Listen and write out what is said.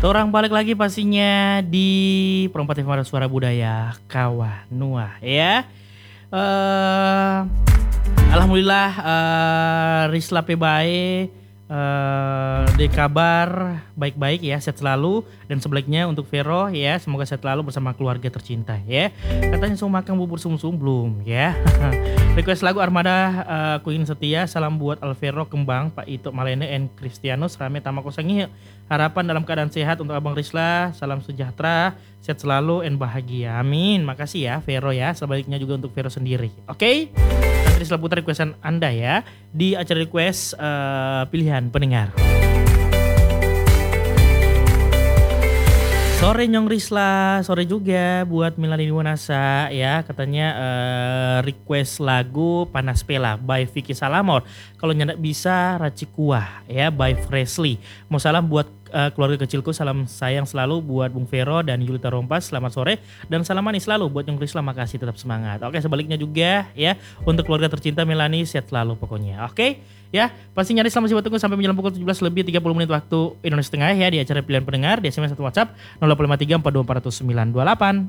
Orang balik lagi pastinya di Perempat FM Suara Budaya Kawanua ya. Eh Alhamdulillah Risla Pebae de kabar baik-baik ya, sehat selalu, dan sebaliknya untuk Vero ya, semoga sehat selalu bersama keluarga tercinta ya. Katanya semua makan bubur sum-sum belum ya. Request lagu Armada Queen Setia, salam buat Alvero Kembang, Pak Ito Malene and Kristianus Rame Tamako Sangi. Harapan dalam keadaan sehat untuk Abang Risla, salam sejahtera, sehat selalu and bahagia. Amin. Makasih ya Vero ya. Sebaliknya juga untuk Vero sendiri. Oke? Nanti Risla putar requestan Anda ya di acara request pilihan pendengar. Sore Nyong Risla, sore juga buat Milani Wanasa ya, katanya request lagu Panas Pela by Vicky Salamor. Kalau nyandak bisa Racikuah ya by Freshly. Mau salam buat keluarga kecilku, salam sayang selalu buat Bung Vero dan Yulita Rompas, selamat sore, dan salam manis selalu buat Nyong Risla, makasih, tetap semangat. Oke, sebaliknya juga ya untuk keluarga tercinta Melani, sehat selalu pokoknya. Oke ya, pasti nyaris masih buat tunggu sampai menjelang pukul 17 lebih 30 menit waktu Indonesia Tengah ya, di acara pilihan pendengar di SMS atau WhatsApp 0853 424928.